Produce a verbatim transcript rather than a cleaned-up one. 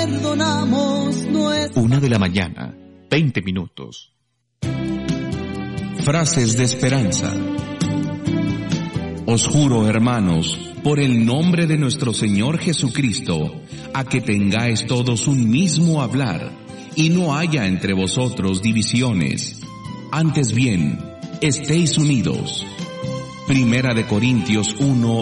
abandonamos nuestra... Una de la mañana, veinte minutos. Frases de esperanza. Os juro, hermanos, por el nombre de nuestro Señor Jesucristo, a que tengáis todos un mismo hablar, y no haya entre vosotros divisiones. Antes bien, estéis unidos. Primera de Corintios uno,